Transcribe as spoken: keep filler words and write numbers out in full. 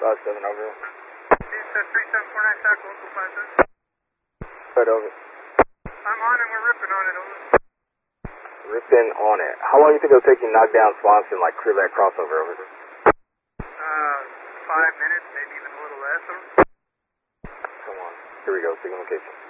five seven, over. It's uh, three seven four nine, Sac, local five seven. Right, over. I'm on and we're ripping on it, over. Ripping on it. How long do you think it'll take you to knock down Swanson, like clear that crossover, over? Uh, five minutes, maybe even a little less, over. Come on. Here we go, signal location.